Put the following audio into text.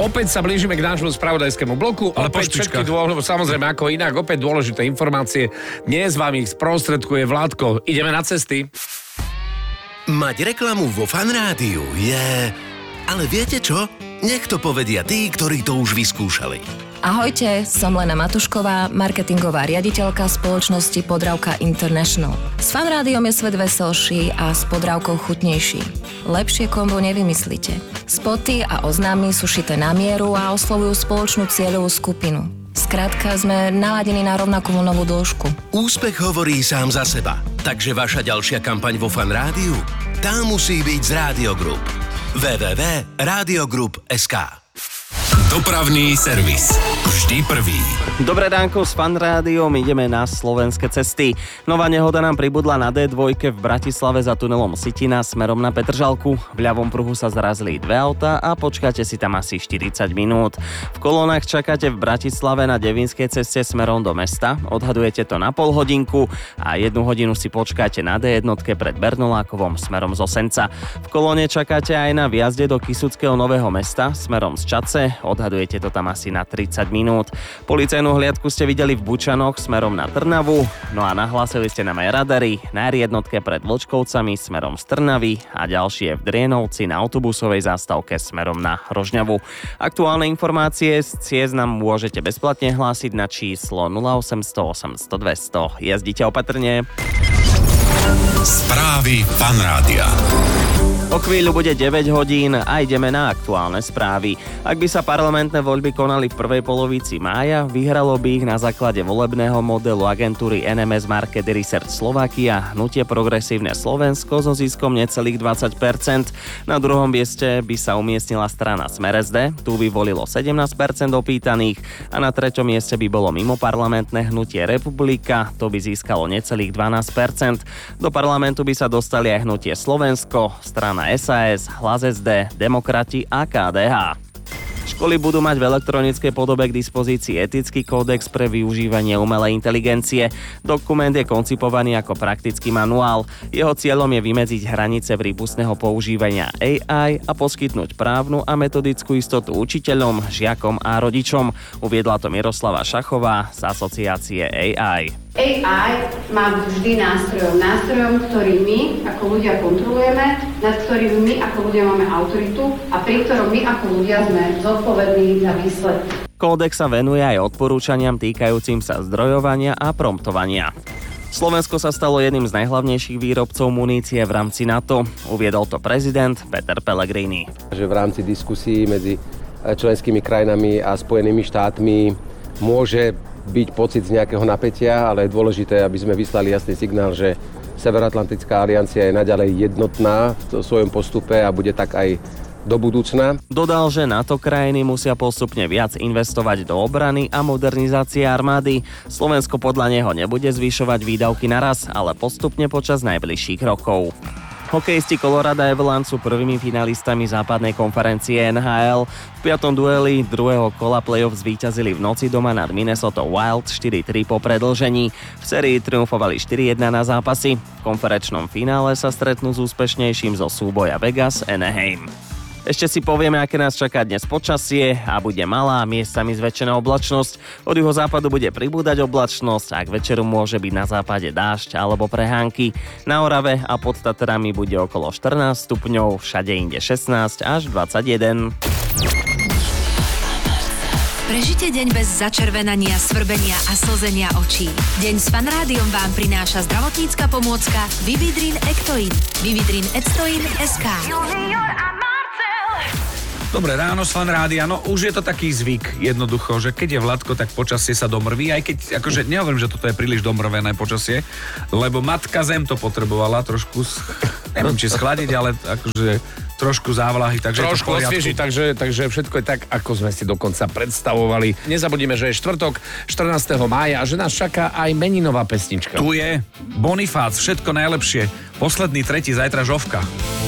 Opäť sa blížime k nášmu spravodajskému bloku. Ale opäť všetky samozrejme ako inak, opäť dôležité informácie. Dnes vám ich sprostredkuje Vládko. Ideme na cesty. Mať reklamu vo Fanrádiu je... Ale viete čo? Nech to povedia tí, ktorí to už vyskúšali. Ahojte, som Lena Matušková, marketingová riaditeľka spoločnosti Podravka International. S Fanrádiom je svet veselší a s Podravkou chutnejší. Lepšie kombo nevymyslíte. Spoty a oznámy sú šité na mieru a oslovujú spoločnú cieľovú skupinu. Skrátka, sme naladení na rovnakú vlnovú dĺžku. Úspech hovorí sám za seba. Takže vaša ďalšia kampaň vo Fanrádiu? Tá musí byť z Rádio Group. www.radiogroup.sk. Dopravný servis. Vždy prvý. Dobré ránko, s Fanrádiom ideme na slovenské cesty. Nová nehoda nám pribudla na D2 v Bratislave za tunelom Sitina smerom na Petržalku. V ľavom pruhu sa zrazili dve autá a počkáte si tam asi 40 minút. V kolónach čakáte v Bratislave na Devínskej ceste smerom do mesta. Odhadujete to na pol hodinku a 1 hodinu si počkáte na D1 pred Bernolákovom smerom z Osenca. V kolóne čakáte aj na vjazde do Kysuckého Nového Mesta smerom z Čadce. Odhadujete to tam asi na 30 minút. Policajnú hliadku ste videli v Bučanoch smerom na Trnavu, no a nahlásili ste nám aj radary na R1 pred Vlčkovcami smerom z Trnavy a ďalšie v Drienovci na autobusovej zástavke smerom na Rožňavu. Aktuálne informácie z ciest nám môžete bezplatne hlásiť na číslo 0800 800 200. Jazdite opatrne. Správy Fanrádia. O chvíľu bude 9 hodín a ideme na aktuálne správy. Ak by sa parlamentné voľby konali v prvej polovici mája, vyhralo by ich na základe volebného modelu agentúry NMS Market Research Slovakia Hnutie Progresívne Slovensko so ziskom necelých 20%. Na druhom mieste by sa umiestnila strana Smer SD, tu by volilo 17% opýtaných a na treťom mieste by bolo mimoparlamentné Hnutie Republika, to by získalo necelých 12%. Do parlamentu by sa dostali aj Hnutie Slovensko, strana SAS, Hlas SD, Demokrati a KDH. Školy budú mať v elektronickej podobe k dispozícii etický kódex pre využívanie umelej inteligencie. Dokument je koncipovaný ako praktický manuál. Jeho cieľom je vymedziť hranice prípustného používania AI a poskytnúť právnu a metodickú istotu učiteľom, žiakom a rodičom. Uviedla to Miroslava Šachová z asociácie AI. AI má byť vždy nástrojom, ktorý my ako ľudia kontrolujeme, nad ktorým my ako ľudia máme autoritu a pri ktorom my ako ľudia sme zodpovední za výsledky. Kódex sa venuje aj odporúčaniam týkajúcim sa zdrojovania a promptovania. Slovensko sa stalo jedným z najhlavnejších výrobcov munície v rámci NATO. Uviedol to prezident Peter Pellegrini. Že v rámci diskusí medzi členskými krajinami a Spojenými štátmi môže byť pocit z nejakého napätia, ale je dôležité, aby sme vyslali jasný signál, že Severoatlantická aliancia je naďalej jednotná v svojom postupe a bude tak aj do budúcna. Dodal, že NATO krajiny musia postupne viac investovať do obrany a modernizácie armády. Slovensko podľa neho nebude zvyšovať výdavky naraz, ale postupne počas najbližších rokov. Hokejisti Colorado Avalanche sú prvými finalistami západnej konferencie NHL. V 5. dueli druhého kola playoff zvíťazili v noci doma nad Minnesota Wild 4-3 po predĺžení. V sérii triumfovali 4-1 na zápasy. V konferenčnom finále sa stretnú s úspešnejším zo súboja Vegas Anaheim. Ešte si povieme, aké nás čaká dnes počasie a bude malá, miestami zväčšená oblačnosť. Od juhozápadu bude pribúdať oblačnosť a k večeru môže byť na západe dážď alebo prehánky. Na Orave a pod Tatrami bude okolo 14 stupňov, všade inde 16 až 21. Prežite deň bez začervenania, svrbenia a slzenia očí. Deň s Fanrádiom vám prináša zdravotnícka pomôcka Vividrin Ectoin. Vividrin Ectoin SK. Dobré ráno, z Fanrádia. No už je to taký zvyk, jednoducho, že keď je Vladko, tak počasie sa domrví, aj keď, akože nehovorím, že toto je príliš domrvené počasie, lebo matka zem to potrebovala trošku, neviem, či schladiť, ale akože trošku závlahy, takže trošku osviežiť, takže všetko je tak, ako sme si dokonca predstavovali. Nezabudíme, že je štvrtok, 14. mája a že nás čaká aj meninová pesnička. Tu je Bonifác, všetko najlepšie. Posledný, tretí, zajtra žovka.